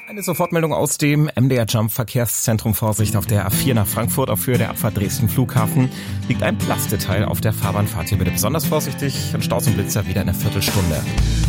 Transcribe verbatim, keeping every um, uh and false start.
Eine Sofortmeldung aus dem M D R Jump Verkehrszentrum. Vorsicht auf der A vier nach Frankfurt auf Höhe der Abfahrt Dresden Flughafen. Liegt ein Plastikteil auf der Fahrbahn. Fahrt hier bitte besonders vorsichtig. Ein Staus und Blitzer wieder in einer Viertelstunde.